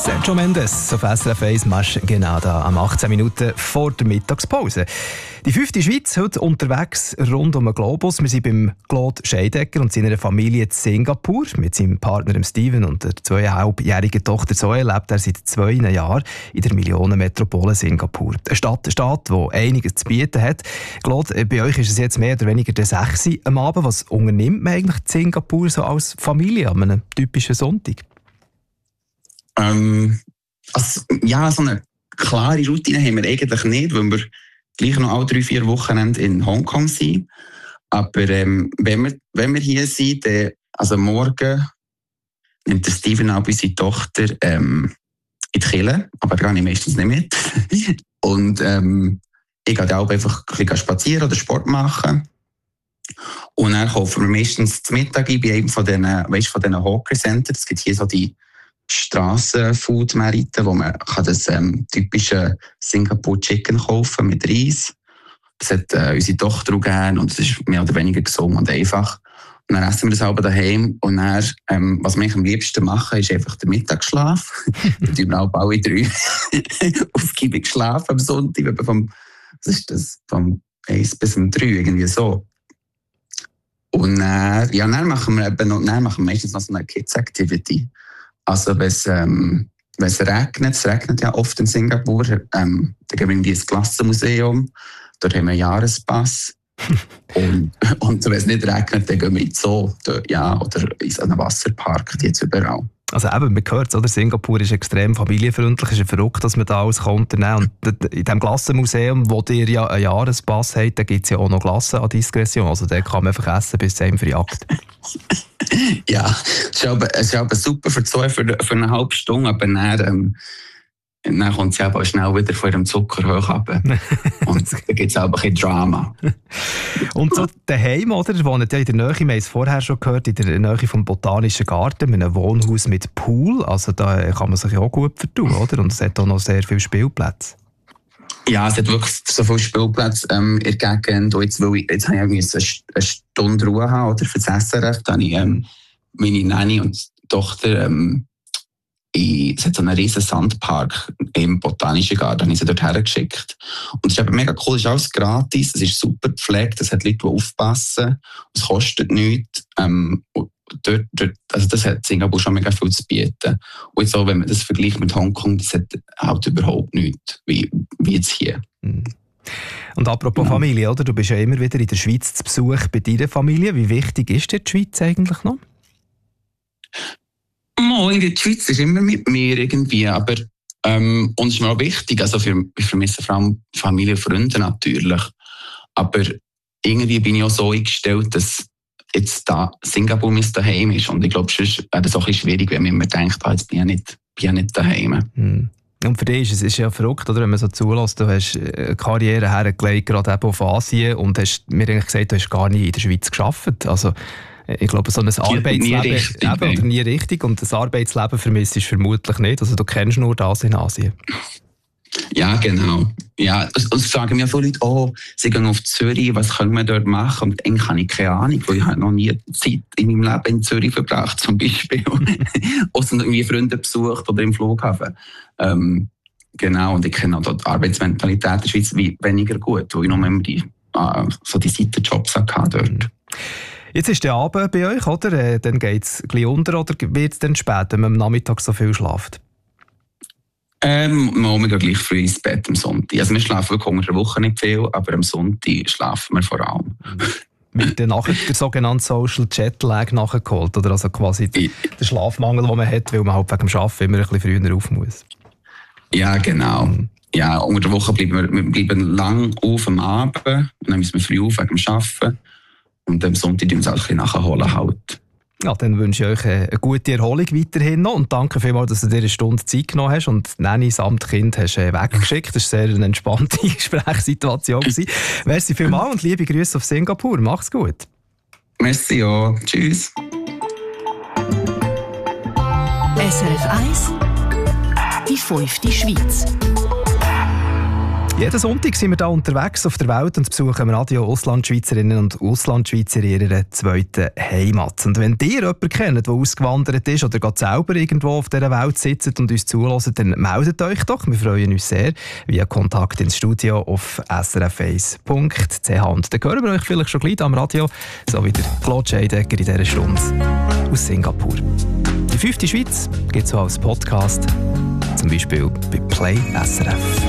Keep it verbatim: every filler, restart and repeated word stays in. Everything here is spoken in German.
Sergio Mendes auf S R F eins Match genau da am achtzehn Minuten vor der Mittagspause. Die fünfte Schweiz heute unterwegs rund um den Globus. Wir sind beim Claude Scheidegger und seiner Familie in Singapur. Mit seinem Partner Steven und der zweieinhalbjährigen Tochter Zoe lebt er seit zwei Jahren in der Millionenmetropole Singapur. Eine Stadt, eine Stadt, die einiges zu bieten hat. Claude, bei euch ist es jetzt mehr oder weniger der sechs am Abend. Was unternimmt man eigentlich in Singapur so als Familie an einem typischen Sonntag? Ähm, also, ja, so eine klare Routine haben wir eigentlich nicht, weil wir gleich noch alle drei, vier Wochenende in Hongkong sind. Aber ähm, wenn, wir, wenn wir hier sind, dann, also morgen nimmt der Steven auch unsere Tochter ähm, in die Kirche, aber da gehe ich meistens nicht mit. Und ähm, ich gehe auch einfach ein bisschen spazieren oder Sport machen. Und dann kaufen wir meistens zum Mittag ein bei einem von diesen, weißt, von diesen Hawker Centers. Es gibt hier so die Strassenfood-Märkte, wo man kann das ähm, typische Singapore Chicken kaufen mit Reis. Das hat äh, unsere Tochter auch gerne und es ist mehr oder weniger gesund und einfach. Und dann essen wir das selber daheim und dann, ähm, was wir am liebsten machen, ist einfach der Mittagsschlaf. Da tun wir auch alle drei aufgiebig schlafen am Sonntag, vom, was ist das, vom eins bis um drei, irgendwie so. Und dann, ja, dann machen wir eben noch, dann machen wir meistens noch so eine Kids-Activity. Also wenn es, ähm, wenn es regnet, es regnet ja oft in Singapur, ähm, dann gehen wir ins Klassenmuseum, dort haben wir einen Jahrespass. und, und wenn es nicht regnet, dann gehen wir ins Zoo, ja, oder in so einen Wasserpark, die jetzt überall. Also eben, man hört es, oder? Singapur ist extrem familienfreundlich, es ist verrückt, dass man da alles unternehmen kann. Und in diesem Klassenmuseum, wo ihr ja einen Jahrespass habt, da gibt es ja auch noch Klassen an Diskretion. Also da kann man einfach essen, bis es einem verjagt. Ja, es ist aber, es ist aber super für zwei, für, für eine halbe Stunde, aber dann, ähm, dann kommt sie aber schnell wieder von ihrem Zucker hoch runter. Und da gibt es auch ein bisschen Drama. Und so daheim, oder? Ihr wohnt ja in der Nähe, wir haben es vorher schon gehört, in der Nähe vom Botanischen Garten, mit einem Wohnhaus mit Pool. Also da kann man sich auch gut vertun, oder? Und es hat auch noch sehr viele Spielplätze. Ja, es hat wirklich so viele Spielplätze ähm, in der Gegend. Und jetzt, weil ich, jetzt habe ich eine, eine Stunde Ruhe haben, oder, für das S R F. Da habe ich ähm, meine Nanny und Tochter, ähm, in, es hat so einen riesen Sandpark im Botanischen Garten, habe ich sie dort hergeschickt. Und es ist eben mega cool, es ist alles gratis, es ist super gepflegt, es hat Leute, die aufpassen, es kostet nichts. Ähm, dort, dort, also das hat Singapur schon mega viel zu bieten. Und jetzt auch, wenn man das vergleicht mit Hongkong, das hat halt überhaupt nichts, wie, wie jetzt hier. Und apropos ja. Familie, oder? Du bist ja immer wieder in der Schweiz zu Besuch bei deiner Familie. Wie wichtig ist dir die Schweiz eigentlich noch? Oh, in der Schweiz ist immer mit mir irgendwie, aber ähm, uns ist mir auch wichtig, also für, ich vermisse vor allem Familie und Freunde natürlich, aber irgendwie bin ich auch so eingestellt, dass jetzt da Singapur mein Daheim ist und ich glaube, sonst wäre das auch ein bisschen schwierig, wenn man immer denkt, ah, jetzt bin ich nicht, bin ich nicht daheim. Hm. Und für dich ist es ist ja verrückt, oder, wenn man so zulässt, du hast eine Karriere hergelegt, gerade eben auf Asien und hast mir eigentlich gesagt, du hast gar nie in der Schweiz gearbeitet, also ich glaube, so ein Arbeitsleben nie richtig, eben, oder nie richtig und das Arbeitsleben vermisst ist vermutlich nicht. Also du kennst nur das in Asien. Ja, genau. Ja, und sagen mir viele Leute, oh, sie gehen auf Zürich, was können wir dort machen? Und eigentlich habe ich keine Ahnung, weil ich habe noch nie Zeit in meinem Leben in Zürich verbracht, zum Beispiel. Außer irgendwie Freunde besucht oder im Flughafen. Ähm, genau, und ich kenne auch die Arbeitsmentalität in der Schweiz wie weniger gut, weil ich noch immer die, äh, so die Seitenjobs hatte dort. Mhm. Jetzt ist der Abend bei euch, oder? Dann geht es gleich unter oder wird es dann spät, wenn man am Nachmittag so viel schläft? Ähm, wir gehen gleich früh ins Bett am Sonntag. Also wir schlafen wirklich unter der Woche nicht viel, aber am Sonntag schlafen wir vor allem. Wird dann nachher der sogenannte Social Jetlag nachgeholt? Oder also quasi der, der Schlafmangel, den man hat, weil man halt wegen dem Arbeiten immer ein bisschen früher auf muss? Ja, genau. Mhm. Ja, unter der Woche bleiben wir, wir bleiben lang auf am Abend und dann müssen wir früh auf wegen dem Arbeiten. Und am Sonntag tun wir es auch ein bisschen nachholen halt. Ja, dann wünsche ich euch eine gute Erholung weiterhin noch und danke vielmals, dass du dir eine Stunde Zeit genommen hast und Nanny samt Kind hast weggeschickt. Das war sehr eine entspannte Gesprächssituation. Merci vielmals und liebe Grüße auf Singapur. Mach's gut. Merci, ja. Tschüss. S R F eins, die fünfte Schweiz. Jeden Sonntag sind wir hier unterwegs auf der Welt und besuchen im Radio Auslandschweizerinnen und Auslandschweizer in ihrer zweiten Heimat. Und wenn ihr jemanden kennt, der ausgewandert ist oder gerade selber irgendwo auf dieser Welt sitzt und uns zuhört, dann meldet euch doch. Wir freuen uns sehr via Kontakt ins Studio auf s r f eins punkt c h. Und dann hören wir euch vielleicht schon gleich am Radio, so wie der Claude Scheidegger in dieser Stunde aus Singapur. Die fünfte Schweiz gibt es auch als Podcast, zum Beispiel bei Play S R F.